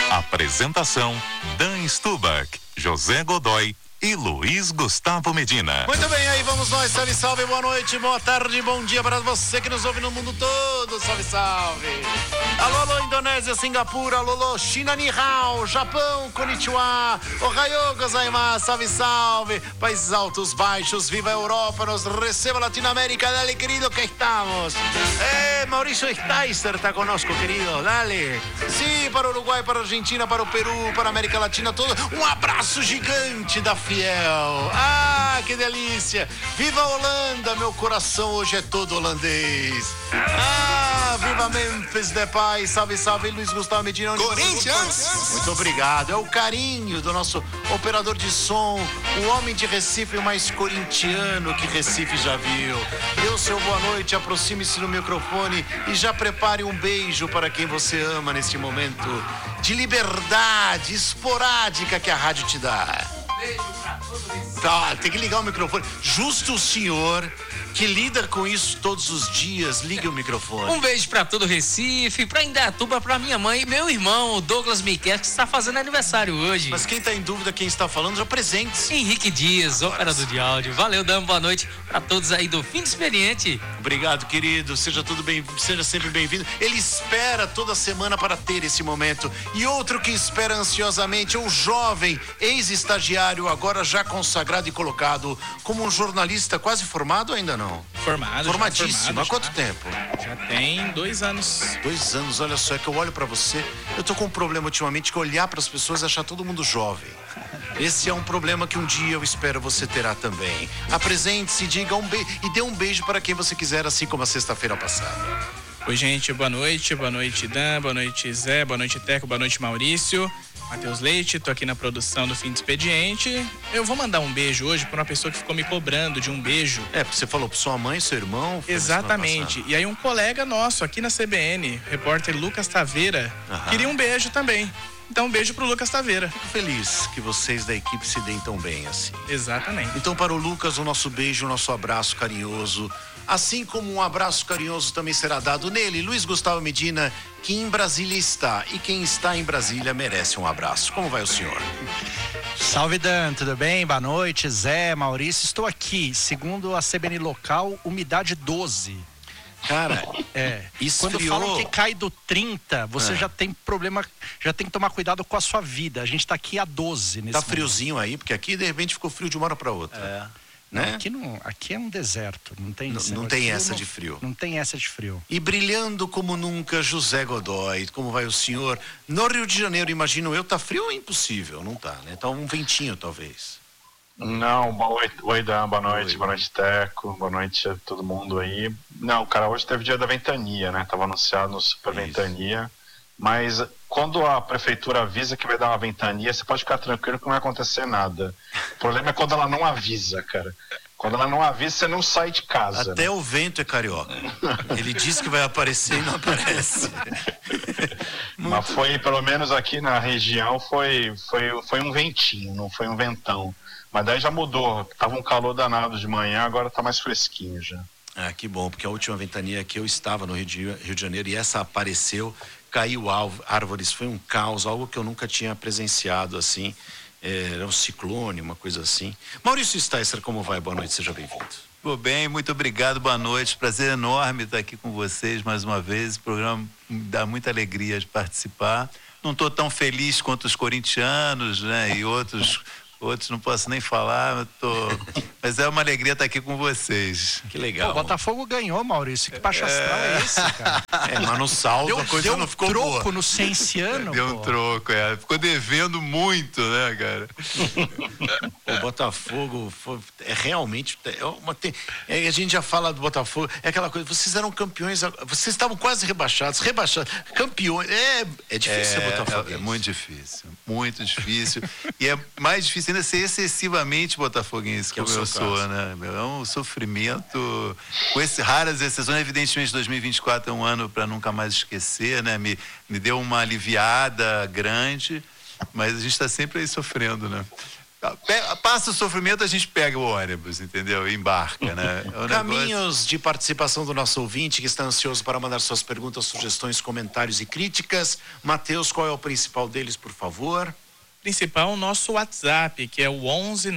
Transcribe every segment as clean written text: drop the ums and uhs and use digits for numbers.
Apresentação: Dan Stubach, José Godoy e Luiz Gustavo Medina. Muito bem, aí vamos nós, salve, salve, boa noite, boa tarde, bom dia para você que nos ouve no mundo todo, salve, salve. Alô, alô, Indonésia, Singapura, alô, alô, China, Ni Hao, Japão, Konnichiwa, Ohayou gozaimasu, salve, salve, países altos, baixos, viva a Europa, nos receba Latinoamérica, dale, querido, que estamos. Mauricio Steiser está conosco, querido, dale. Sim, para o Uruguai, para a Argentina, para o Peru, para a América Latina toda, um abraço gigante da Fiel. Ah, que delícia. Viva a Holanda, meu coração hoje é todo holandês. Ah, viva Memphis Depay, salve, salve, Luiz Gustavo Medina. Corinthians! Muito obrigado, é o carinho do nosso operador de som, o homem de Recife mais corintiano que Recife já viu. Dê seu boa noite, aproxime-se no microfone e já prepare um beijo para quem você ama neste momento de liberdade esporádica que a rádio te dá. Tá, tem que ligar o microfone. Justo o senhor que lida com isso todos os dias, liga o microfone. Um beijo pra todo Recife, pra Indaiatuba, pra minha mãe e meu irmão, Douglas Miquel, que está fazendo aniversário hoje. Mas quem tá em dúvida quem está falando, já presente. Henrique Dias, operador de áudio. Valeu, damos boa noite pra todos aí do Fim do Expediente. Obrigado, querido. Seja sempre bem-vindo. Ele espera toda semana para ter esse momento. E outro que espera ansiosamente é o jovem ex-estagiário, agora já consagrado e colocado como um jornalista quase formado, ainda não? Formadíssimo. Há quanto tempo? Já tem 2 anos. 2 anos, olha só, é que eu olho pra você, eu tô com um problema ultimamente, que olhar pras pessoas e achar todo mundo jovem. Esse é um problema que um dia eu espero você terá também. Apresente-se, diga um beijo e dê um beijo para quem você quiser, assim como a sexta-feira passada. Oi, gente, boa noite Dan, boa noite Zé, boa noite Teco, boa noite Maurício. Matheus Leite, tô aqui na produção do Fim do Expediente. Eu vou mandar um beijo hoje pra uma pessoa que ficou me cobrando de um beijo. Porque você falou pra sua mãe, seu irmão. Exatamente. E aí um colega nosso aqui na CBN, repórter Lucas Taveira, queria um beijo também. Então um beijo pro Lucas Taveira. Fico feliz que vocês da equipe se deem tão bem assim. Exatamente. Então para o Lucas, o nosso beijo, o nosso abraço carinhoso. Assim como um abraço carinhoso também será dado nele, Luiz Gustavo Medina, que em Brasília está. E quem está em Brasília merece um abraço. Como vai o senhor? Salve, Dan, tudo bem? Boa noite, Zé, Maurício. Estou aqui, segundo a CBN local, umidade 12. Cara, quando falam que cai do 30, você já tem problema, já tem que tomar cuidado com a sua vida. A gente tá aqui a 12 nesse Tá friozinho aí, porque aqui de repente ficou frio de uma hora para outra. Né? Aqui é um deserto, não tem essa de frio. Não tem essa de frio. E brilhando como nunca, José Godoy, como vai o senhor? No Rio de Janeiro, imagino eu, tá frio ou impossível? Não tá, né? Tá um ventinho, talvez. Não, oi Dan, boa noite Teco, boa noite a todo mundo aí. Não, cara, hoje teve dia da ventania, né? Tava anunciado no Super Ventania, mas quando a prefeitura avisa que vai dar uma ventania, você pode ficar tranquilo que não vai acontecer nada. O problema é quando ela não avisa, cara. Quando ela não avisa, você não sai de casa. Até o vento é carioca. Ele diz que vai aparecer e não aparece. Mas foi, pelo menos aqui na região, foi um ventinho, não foi um ventão. Mas daí já mudou, tava um calor danado de manhã, agora tá mais fresquinho já. Ah, que bom, porque a última ventania que eu estava no Rio de Janeiro e essa apareceu, caiu árvores, foi um caos, algo que eu nunca tinha presenciado assim, era um ciclone, uma coisa assim. Maurício Steiser, como vai? Boa noite, seja bem-vindo. Tudo bem, muito obrigado, boa noite, prazer enorme estar aqui com vocês mais uma vez, o programa me dá muita alegria de participar. Não estou tão feliz quanto os corintianos, né, e outros não posso nem falar, mas é uma alegria estar aqui com vocês. Que legal. O Botafogo ganhou, Maurício, que baixo astral é esse, cara? Mas no saldo a coisa não ficou boa. Deu um troco no Cienciano, Deu um troco, ficou devendo muito, né, cara? O Botafogo é realmente, a gente já fala do Botafogo, é aquela coisa, vocês eram campeões, vocês estavam quase rebaixados, campeões, é difícil o Botafogo. É muito difícil, e é mais difícil ainda ser excessivamente botafoguense, como eu sou, né? É um sofrimento, com raras exceções. Evidentemente 2024 é um ano para nunca mais esquecer, né? Me deu uma aliviada grande, mas a gente está sempre aí sofrendo, né? Passa o sofrimento, a gente pega o ônibus, entendeu? E embarca, né? Caminhos de participação do nosso ouvinte que está ansioso para mandar suas perguntas, sugestões, comentários e críticas. Matheus, qual é o principal deles, por favor? Principal, o nosso WhatsApp, que é o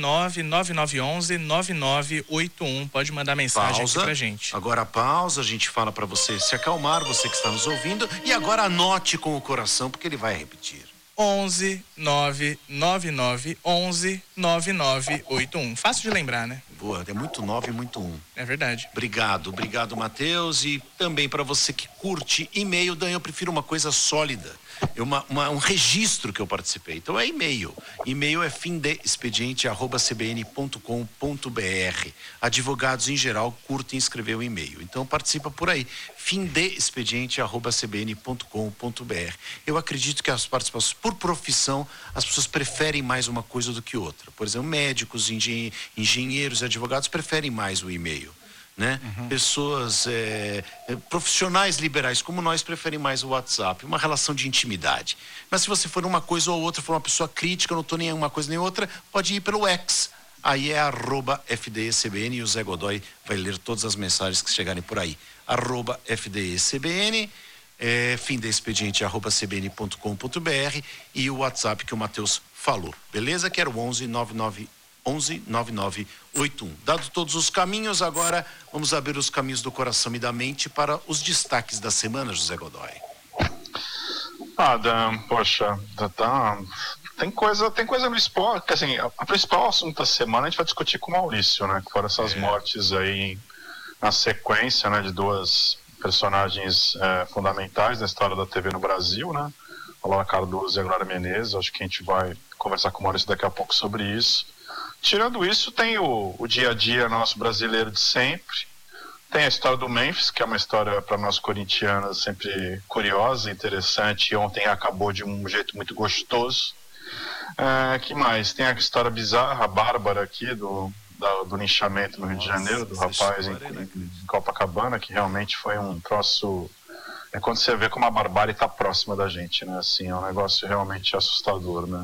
11-99911-9981. Pode mandar mensagem aqui pra gente. Agora pausa, a gente fala para você se acalmar, você que está nos ouvindo. E agora anote com o coração, porque ele vai repetir. 11-99911-9981. Fácil de lembrar, né? Boa, é muito 9 e muito 1. É verdade. Obrigado, Matheus. E também para você que curte e-mail, Dan, eu prefiro uma coisa sólida. Um registro que eu participei. Então é e-mail. E-mail é fimdeexpediente@cbn.com.br. Advogados em geral curtem escrever o e-mail. Então participa por aí. fimdeexpediente@cbn.com.br. Eu acredito que as participações por profissão, as pessoas preferem mais uma coisa do que outra. Por exemplo, médicos, engenheiros e advogados preferem mais o e-mail. Né? Pessoas profissionais liberais como nós preferem mais o WhatsApp, uma relação de intimidade. Mas se você for uma coisa ou outra, for uma pessoa crítica, não estou nem uma coisa nem outra, pode ir pelo X. Aí é @FDECBN e o Zé Godoy vai ler todas as mensagens que chegarem por aí. @FDECBN, fimdeexpediente@cbn.com.br e o WhatsApp que o Matheus falou. Beleza? Que era o 11-9981. Dado todos os caminhos, agora vamos abrir os caminhos do coração e da mente para os destaques da semana, José Godoy. Dan, poxa, tem coisa no esporte, assim, a principal assunto da semana a gente vai discutir com o Maurício, né, que foram essas mortes aí na sequência, né, de duas personagens fundamentais na história da TV no Brasil, né, a Laura Cardoso e a Glória Menezes. Acho que a gente vai conversar com o Maurício daqui a pouco sobre isso. Tirando isso, tem o dia a dia nosso brasileiro de sempre. Tem a história do Memphis, que é uma história para nós corintianos sempre curiosa, interessante, e ontem acabou de um jeito muito gostoso. Que mais? Tem a história bizarra, bárbara aqui do linchamento no Rio de Janeiro, do rapaz em Copacabana, que realmente foi um troço... É quando você vê como a barbárie está próxima da gente, né? Assim, é um negócio realmente assustador, né?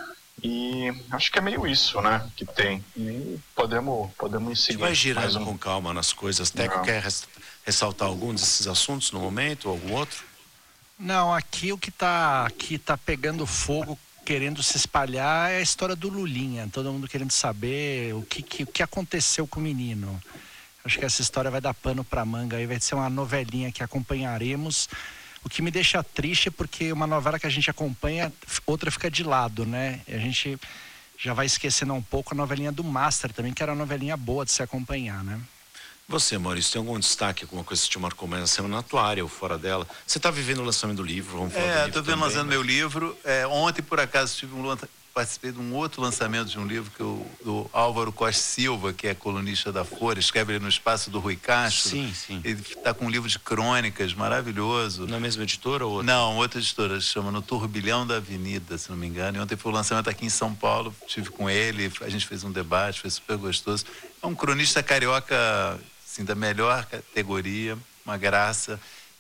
E acho que é meio isso, né, que tem. E podemos seguir. Vai girando com calma nas coisas. Teco quer ressaltar algum desses assuntos no momento, ou algum outro? Não, aqui o que tá pegando fogo, querendo se espalhar, é a história do Lulinha. Todo mundo querendo saber o que aconteceu com o menino. Acho que essa história vai dar pano pra manga aí, vai ser uma novelinha que acompanharemos. O que me deixa triste é porque uma novela que a gente acompanha, outra fica de lado, né? E a gente já vai esquecendo um pouco a novelinha do Master também, que era uma novelinha boa de se acompanhar, né? Você, Maurício, tem algum destaque, alguma coisa que te marcou mais na semana, na tua área ou fora dela? Você está vivendo o lançamento do livro? Vamos falar do livro estou lançando meu livro. Ontem, por acaso, participei de um outro lançamento de um livro do Álvaro Costa Silva, que é colunista da Folha, escreve no espaço do Rui Castro. Sim, sim. Ele está com um livro de crônicas maravilhoso. Na mesma editora ou outra? Não, outra editora, se chama No Turbilhão da Avenida, se não me engano. E ontem foi o lançamento aqui em São Paulo, estive com ele, a gente fez um debate, foi super gostoso. É um cronista carioca, assim, da melhor categoria, uma graça.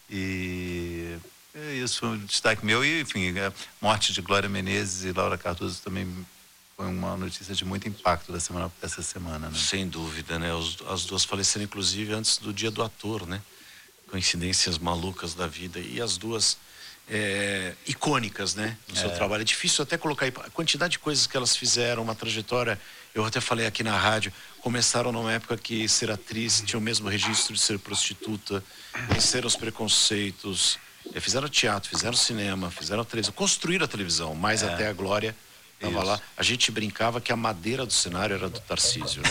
E é isso, um destaque meu. E, enfim, a morte de Glória Menezes e Laura Cardoso também foi uma notícia de muito impacto dessa semana, né? Sem dúvida, né? As duas faleceram, inclusive, antes do Dia do Ator, né? Coincidências malucas da vida. E as duas icônicas, né? No seu trabalho. É difícil até colocar aí a quantidade de coisas que elas fizeram, uma trajetória. Eu até falei aqui na rádio, começaram numa época que ser atriz tinha o mesmo registro de ser prostituta, venceram os preconceitos, fizeram teatro, fizeram cinema, fizeram televisão, construíram a televisão, mas até a Glória estava lá. A gente brincava que a madeira do cenário era do Tarcísio, né?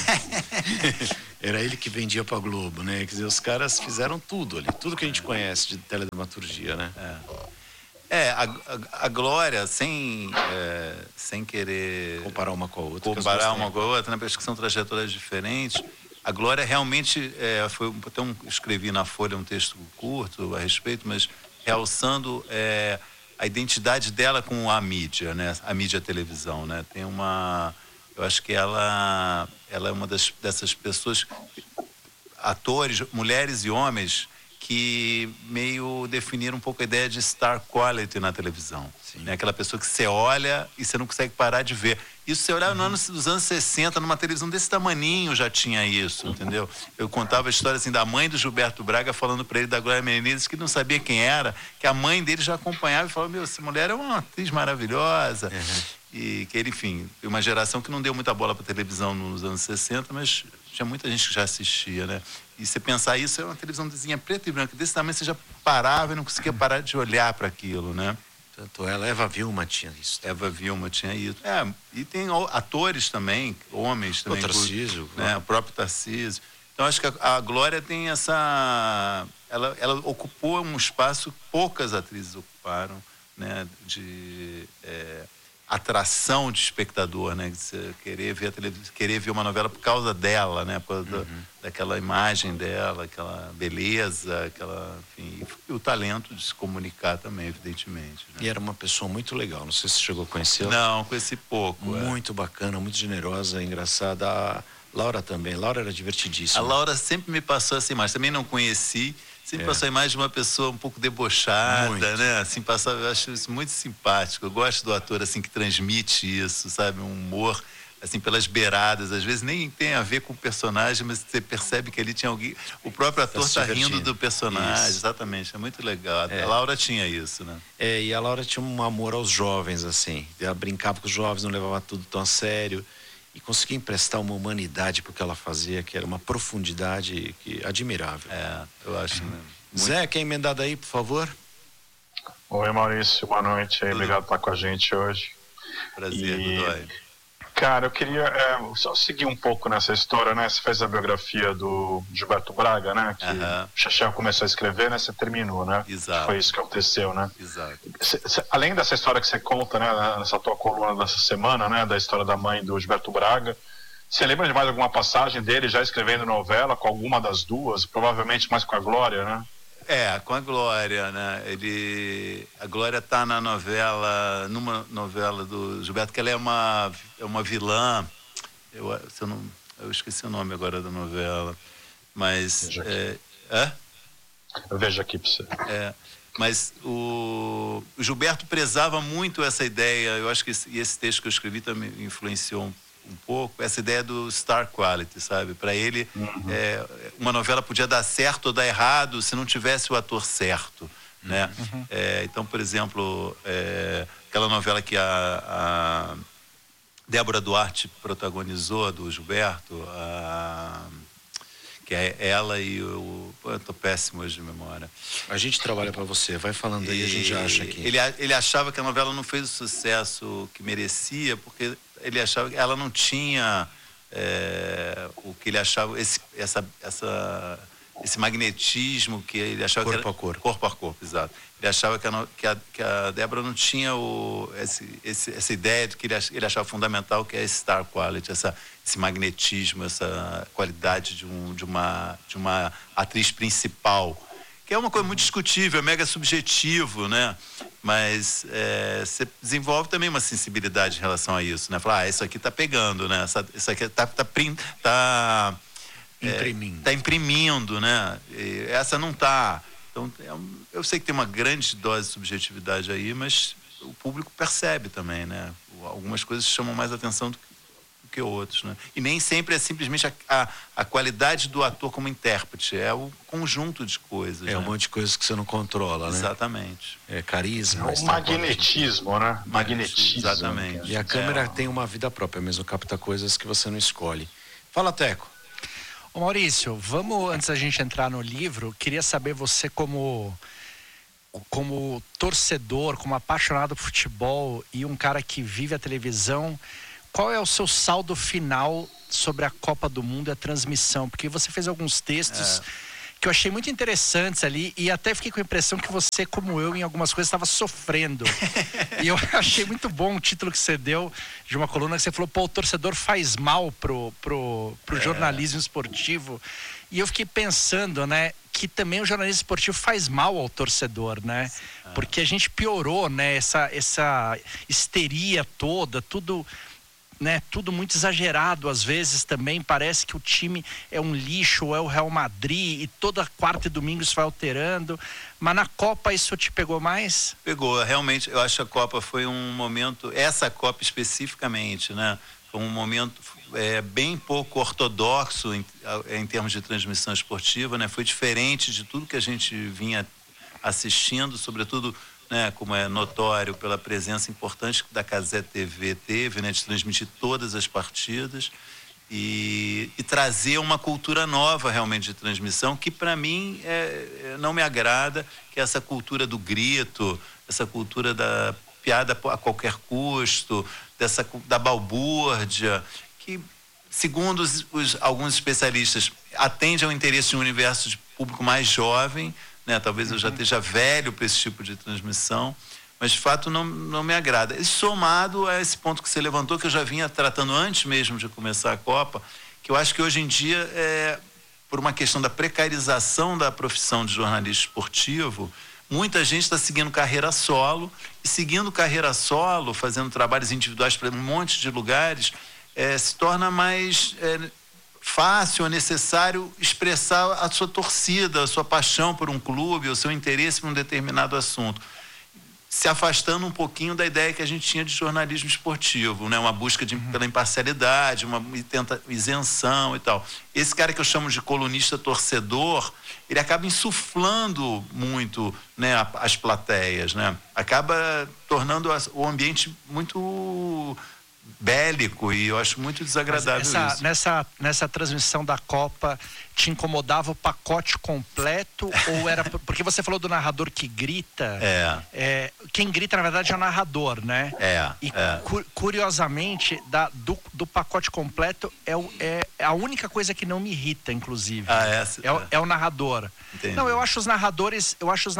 Era ele que vendia pra Globo, né? Quer dizer, os caras fizeram tudo ali, tudo que a gente conhece de teledramaturgia, né? A Glória, sem querer comparar uma com a outra. Né? Porque acho que são trajetórias diferentes. A Glória realmente escrevi na Folha um texto curto a respeito, mas realçando a identidade dela com a mídia, né? A mídia televisão, né? Eu acho que ela é uma dessas pessoas, atores, mulheres e homens, que meio definiram um pouco a ideia de star quality na televisão. Né? Aquela pessoa que você olha e você não consegue parar de ver. Isso você olhava nos anos 60, numa televisão desse tamaninho já tinha isso, entendeu? Eu contava a história assim da mãe do Gilberto Braga falando para ele da Glória Menezes, que não sabia quem era, que a mãe dele já acompanhava e falava, essa mulher é uma atriz maravilhosa. E que ele, enfim, uma geração que não deu muita bola para televisão nos anos 60, mas tinha muita gente que já assistia, né? E você pensar isso, é uma televisãozinha preta e branca, desse tamanho você já parava e não conseguia parar de olhar para aquilo, né? Tanto ela, Eva Vilma tinha isso. Eva Vilma tinha isso. E tem atores também, homens também. O Tarcísio. Né? O próprio Tarcísio. Então, acho que a Glória tem essa... Ela ocupou um espaço que poucas atrizes ocuparam, né? De atração de espectador, né? De você querer ver uma novela por causa dela, né? Por causa daquela imagem dela, aquela beleza, enfim, e o talento de se comunicar também, evidentemente. Né? E era uma pessoa muito legal, não sei se você chegou a conhecê-la. Não, conheci pouco. Muito bacana, muito generosa, engraçada. A Laura também, Laura era divertidíssima. A Laura sempre me passou essa imagem, também não conheci, sempre passou a imagem de uma pessoa um pouco debochada, né? Assim, eu acho isso muito simpático. Eu gosto do ator, assim, que transmite isso, sabe? Um humor, assim, pelas beiradas. Às vezes nem tem a ver com o personagem, mas você percebe que ali tinha alguém... O próprio ator está rindo do personagem. Isso. Exatamente, é muito legal. A Laura tinha isso, né? E a Laura tinha um amor aos jovens, assim. Ela brincava com os jovens, não levava tudo tão a sério. E conseguia emprestar uma humanidade pro que ela fazia, que era uma profundidade admirável. Eu acho mesmo. Zé, quer emendar daí, por favor? Oi, Maurício, boa noite. Obrigado por estar com a gente hoje. Prazer, Godoy. Cara, eu queria só seguir um pouco nessa história, né? Você fez a biografia do Gilberto Braga, né? Que o Chechel começou a escrever, né? Você terminou, né? Exato. Foi isso que aconteceu, né? Exato. Além dessa história que você conta, né? Nessa tua coluna dessa semana, né? Da história da mãe do Gilberto Braga, você lembra de mais alguma passagem dele já escrevendo novela com alguma das duas? Provavelmente mais com a Glória, né? Com a Glória, né? A Glória tá na novela, numa novela do Gilberto, que ela é uma vilã. Eu esqueci o nome agora da novela, mas eu vejo aqui pra você. Mas o Gilberto prezava muito essa ideia. Eu acho que esse texto que eu escrevi também influenciou um pouco essa ideia do star quality, sabe? Para ele, uma novela podia dar certo ou dar errado se não tivesse o ator certo, né? Então, por exemplo, aquela novela que a Débora Duarte protagonizou, do Gilberto, que é ela e eu tô péssimo hoje de memória. A gente trabalha para você, vai falando aí, a gente já acha aqui. Ele achava que a novela não fez o sucesso que merecia, porque ele achava que ela não tinha o que ele achava, esse magnetismo que ele achava corpo a corpo. Corpo a corpo, exato. Ele achava que a Débora não tinha essa ideia de que ele achava fundamental, que é esse star quality, esse magnetismo, essa qualidade de uma atriz principal, que é uma coisa muito discutível, é mega subjetivo, né? Mas você desenvolve também uma sensibilidade em relação a isso, né? Falar, isso aqui tá pegando, né? Isso aqui tá imprimindo, né? E essa não tá. Então, eu sei que tem uma grande dose de subjetividade aí, mas o público percebe também, né? Algumas coisas chamam mais atenção do que outros, né? E nem sempre é simplesmente a qualidade do ator como intérprete, é o conjunto de coisas. Um monte de coisas que você não controla, né? Exatamente. Carisma. O magnetismo, né? Magnetismo. Exatamente. E a câmera tem uma vida própria mesmo, capta coisas que você não escolhe. Fala, Teco. Ô Maurício, vamos, antes da gente entrar no livro, queria saber você como torcedor, como apaixonado por futebol e um cara que vive a televisão, qual é o seu saldo final sobre a Copa do Mundo e a transmissão? Porque você fez alguns textos que eu achei muito interessantes ali e até fiquei com a impressão que você, como eu, em algumas coisas estava sofrendo. E eu achei muito bom o título que você deu de uma coluna que você falou, o torcedor faz mal pro jornalismo esportivo. E eu fiquei pensando, né, que também o jornalismo esportivo faz mal ao torcedor, né? Porque a gente piorou, né, essa histeria toda, tudo né, tudo muito exagerado às vezes também, parece que o time é um lixo, ou é o Real Madrid, e toda quarta e domingo isso vai alterando, mas na Copa isso te pegou mais? Pegou, realmente, eu acho que a Copa foi um momento, essa Copa especificamente, né, foi um momento bem pouco ortodoxo em termos de transmissão esportiva, né, foi diferente de tudo que a gente vinha assistindo, sobretudo, né, como é notório pela presença importante que da Cazé TV teve, né, de transmitir todas as partidas e trazer uma cultura nova realmente de transmissão que para mim não me agrada, que é essa cultura do grito, essa cultura da piada a qualquer custo, da balbúrdia, que segundo alguns especialistas atende ao interesse de um universo de público mais jovem, né? Talvez eu já esteja velho para esse tipo de transmissão, mas de fato não me agrada. E somado a esse ponto que você levantou, que eu já vinha tratando antes mesmo de começar a Copa, que eu acho que hoje em dia, por uma questão da precarização da profissão de jornalista esportivo, muita gente está seguindo carreira solo, e seguindo carreira solo, fazendo trabalhos individuais para um monte de lugares, se torna mais fácil, é necessário expressar a sua torcida, a sua paixão por um clube, o seu interesse por um determinado assunto, se afastando um pouquinho da ideia que a gente tinha de jornalismo esportivo, né? Uma busca pela imparcialidade, uma isenção e tal. Esse cara que eu chamo de colunista torcedor, ele acaba insuflando muito, né, as plateias, né? Acaba tornando o ambiente muito bélico, e eu acho muito desagradável isso. Nessa transmissão da Copa, te incomodava o pacote completo ou era... Porque você falou do narrador que grita. Quem grita, na verdade, é o narrador, né? Curiosamente, do pacote completo, é a única coisa que não me irrita, inclusive. É o narrador. Entendi. Não, eu acho os narradores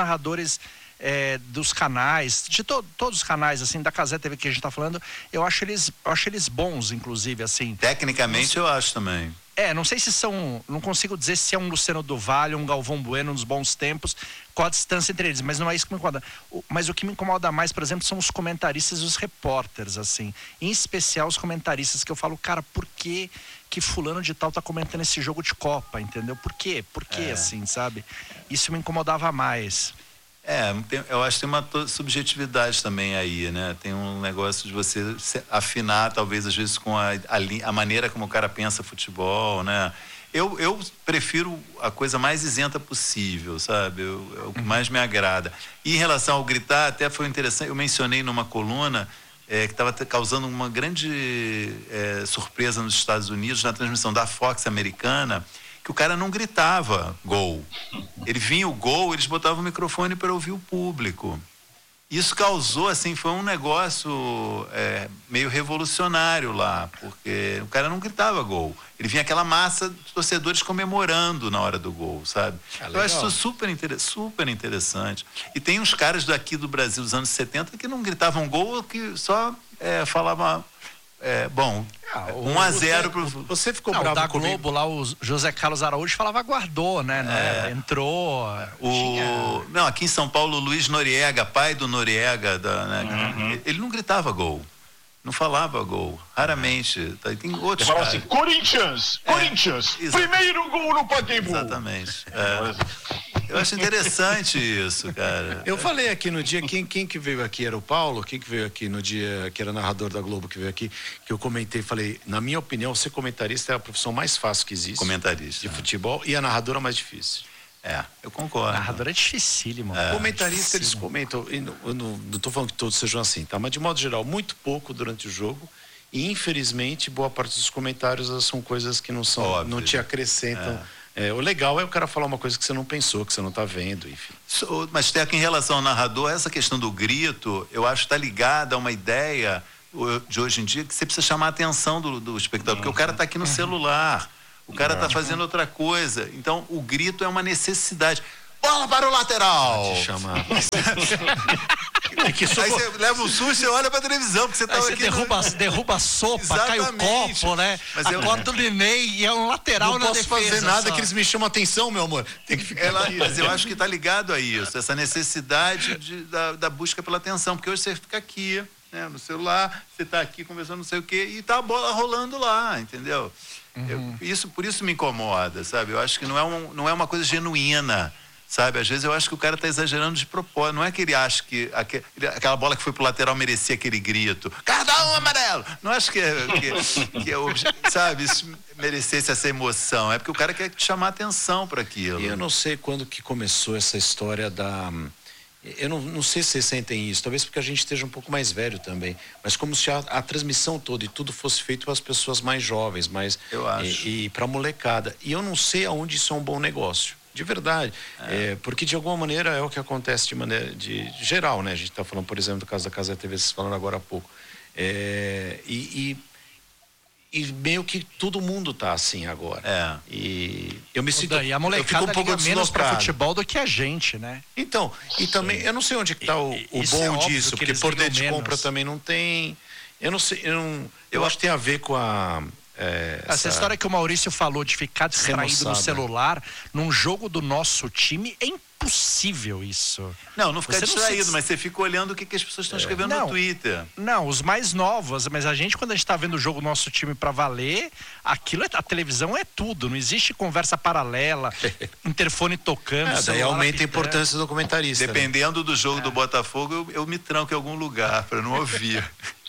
dos canais, de todos os canais, assim, da Cazé TV que a gente tá falando, eu acho eles bons, inclusive, assim. Tecnicamente eu acho também. Não sei se são, não consigo dizer se é um Luciano do Vale, um Galvão Bueno nos bons tempos, qual a distância entre eles, mas não é isso que me incomoda. Mas o que me incomoda mais, por exemplo, são os comentaristas e os repórteres, assim. Em especial os comentaristas, que eu falo, cara, por que fulano de tal tá comentando esse jogo de Copa, entendeu? Por quê? Por quê, assim, sabe? Isso me incomodava mais. Eu acho que tem uma subjetividade também aí, né? Tem um negócio de você afinar, talvez, às vezes, com a maneira como o cara pensa futebol, né? Eu prefiro a coisa mais isenta possível, sabe? É o que mais me agrada. E em relação ao gritar, até foi interessante, eu mencionei numa coluna que estava causando uma grande surpresa nos Estados Unidos, na transmissão da Fox americana, que o cara não gritava gol. Ele vinha o gol, eles botavam o microfone para ouvir o público. Isso causou, assim, foi um negócio meio revolucionário lá, porque o cara não gritava gol. Ele vinha aquela massa de torcedores comemorando na hora do gol, sabe? Eu acho isso super interessante. E tem uns caras daqui do Brasil dos anos 70 que não gritavam gol, que só falavam... 1-0 pro... Você ficou bravo da comigo? Globo lá, o José Carlos Araújo falava guardou, né? Entrou. Não, aqui em São Paulo, o Luiz Noriega, pai do Noriega, ele não gritava gol. Não falava gol, raramente. Tem outros. Ele falava assim, Corinthians, primeiro gol no Pacaembu. Exatamente. Eu acho interessante isso, cara. Eu falei aqui no dia, quem que veio aqui era o Paulo, quem que veio aqui no dia, que era narrador da Globo, que veio aqui, que eu comentei, falei, na minha opinião, ser comentarista é a profissão mais fácil que existe. Comentarista. De futebol, e a narradora mais difícil. Eu concordo. Narrador é dificílimo. Comentarista, eles comentam, eu não tô falando que todos sejam assim, tá? Mas de modo geral, muito pouco durante o jogo, e infelizmente, boa parte dos comentários são coisas que não são, óbvio, não te acrescentam. O legal é o cara falar uma coisa que você não pensou, que você não tá vendo, enfim. Mas, Teco, em relação ao narrador, essa questão do grito, eu acho que tá ligada a uma ideia de hoje em dia que você precisa chamar a atenção do espectador, porque o cara tá aqui no celular, o cara tá fazendo outra coisa. Então, o grito é uma necessidade. Bola para o lateral! Te chamar. Aí você leva um susto e olha pra televisão, porque você tá aqui. Derruba a sopa, cai o copo, né? Mas acorda o Linei e é um lateral na defesa. Não posso fazer nada que eles me chamam atenção, meu amor. Tem que ficar aqui. Mas eu acho que tá ligado a isso, essa necessidade da busca pela atenção, porque hoje você fica aqui, né, no celular, você tá aqui conversando não sei o quê, e tá a bola rolando lá, entendeu? Por isso me incomoda, sabe? Eu acho que não é uma coisa genuína, sabe? Às vezes eu acho que o cara tá exagerando de propósito. Não é que ele acha que aquela bola que foi pro lateral merecia aquele grito. Cada um amarelo! Não acho que sabe, isso merecesse essa emoção. É porque o cara quer te chamar atenção para aquilo. Eu não sei quando que começou essa história da... Eu não sei se vocês sentem isso, talvez porque a gente esteja um pouco mais velho também, mas como se a transmissão toda e tudo fosse feito para as pessoas mais jovens, eu acho. E para a molecada. E eu não sei aonde isso é um bom negócio, de verdade. Porque de alguma maneira é o que acontece de maneira de geral, né? A gente está falando, por exemplo, do caso da Casa da TV, vocês falaram agora há pouco. E meio que todo mundo tá assim agora. E eu me sinto... E a molecada liga menos pra futebol do que a gente, né? Então, e também, eu não sei onde que tá o bom disso, porque poder de compra também não tem. Eu não sei, eu acho que tem a ver com essa história que o Maurício falou de ficar distraído no celular num jogo do nosso time é impossível isso. Não ficar distraído, mas você fica olhando o que as pessoas estão escrevendo no Twitter. Não, os mais novos, mas a gente, quando a gente tá vendo o jogo do nosso time pra valer, aquilo a televisão é tudo, não existe conversa paralela, interfone tocando. Daí aumenta a importância do comentarista. Dependendo do jogo do Botafogo, eu me tranco em algum lugar pra não ouvir.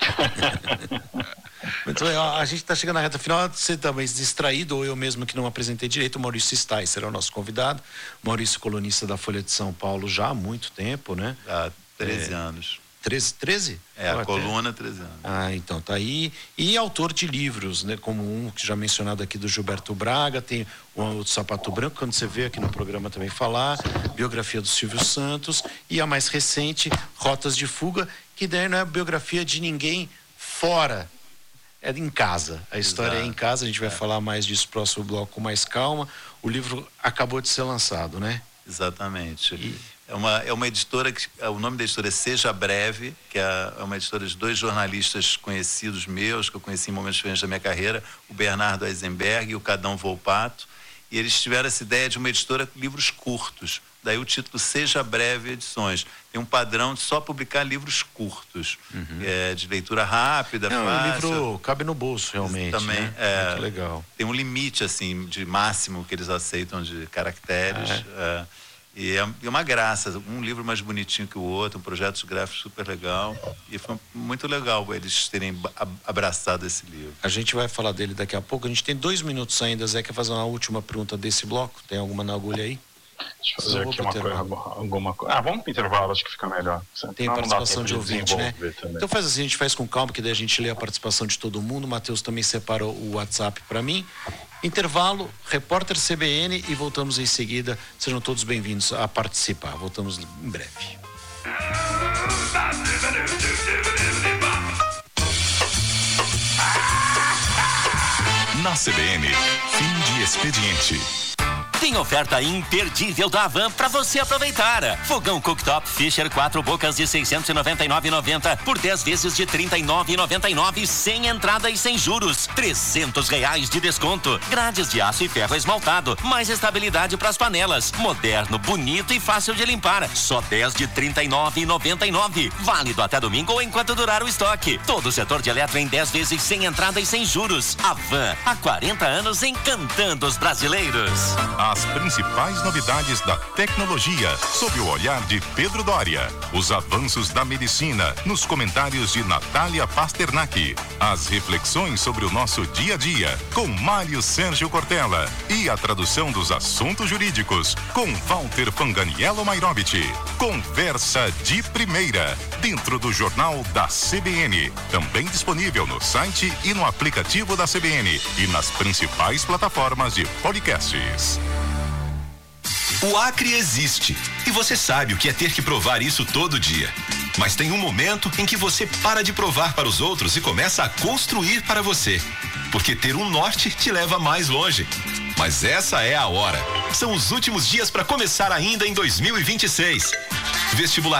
Muito legal. A gente está chegando na reta final. Você está mais distraído, ou eu mesmo que não apresentei direito. O Maurício Stais será o nosso convidado. Maurício, colunista da Folha de São Paulo já há muito tempo, né? Há 13 anos. 13? A coluna 13 anos. Então tá aí. E autor de livros, né? Como um que já mencionado aqui do Gilberto Braga, tem o Sapato Branco, quando você veio aqui no programa também falar, biografia do Silvio Santos, e a mais recente, Rotas de Fuga, que daí não é biografia de ninguém fora. É em casa, a história é em casa, a gente vai falar mais disso no próximo bloco com mais calma. O livro acabou de ser lançado, né? Exatamente. É uma editora, o nome da editora é Seja Breve, que é uma editora de 2 jornalistas conhecidos meus, que eu conheci em momentos diferentes da minha carreira, o Bernardo Eisenberg e o Cadão Volpato, e eles tiveram essa ideia de uma editora com livros curtos. Daí o título Seja Breve Edições. Tem um padrão de só publicar livros curtos, de leitura rápida, fácil. O livro cabe no bolso, realmente. Também, né? Muito legal. Tem um limite, assim, de máximo que eles aceitam de caracteres. E é uma graça, um livro mais bonitinho que o outro, um projeto gráfico super legal. E foi muito legal eles terem abraçado esse livro. A gente vai falar dele daqui a pouco. A gente tem 2 minutos ainda, Zé. Quer fazer uma última pergunta desse bloco? Tem alguma na agulha aí? Deixa eu fazer aqui alguma coisa. Vamos pro intervalo, acho que fica melhor. Tem participação de ouvinte, né? Também. Então faz assim, a gente faz com calma, que daí a gente lê a participação de todo mundo. O Matheus também separa o WhatsApp para mim. Intervalo, repórter CBN, e voltamos em seguida. Sejam todos bem-vindos a participar. Voltamos em breve. Na CBN, fim de expediente. Tem oferta imperdível da Havan para você aproveitar. Fogão cooktop Fisher 4 bocas de R$ 699,90 por 10 vezes de R$ 39,99 sem entrada e sem juros. R$300 de desconto. Grades de aço e ferro esmaltado. Mais estabilidade para as panelas. Moderno, bonito e fácil de limpar. Só 10 de R$ 39,99. Válido até domingo ou enquanto durar o estoque. Todo o setor de eletro em 10 vezes sem entrada e sem juros. Havan, há 40 anos encantando os brasileiros. As principais novidades da tecnologia, sob o olhar de Pedro Doria. Os avanços da medicina, nos comentários de Natália Pasternak. As reflexões sobre o nosso dia a dia, com Mário Sérgio Cortella. E a tradução dos assuntos jurídicos, com Walter Fanganiello Mairovich. Conversa de primeira, dentro do Jornal da CBN. Também disponível no site e no aplicativo da CBN. E nas principais plataformas de podcasts. O Acre existe e você sabe o que é ter que provar isso todo dia. Mas tem um momento em que você para de provar para os outros e começa a construir para você. Porque ter um norte te leva mais longe. Mas essa é a hora. São os últimos dias para começar ainda em 2026. Vestibular